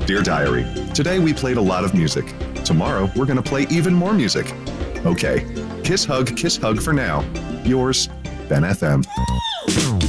Dear Diary, today we played a lot of music. Tomorrow we're going to play even more music. Okay, kiss hug for now. Yours, Ben FM.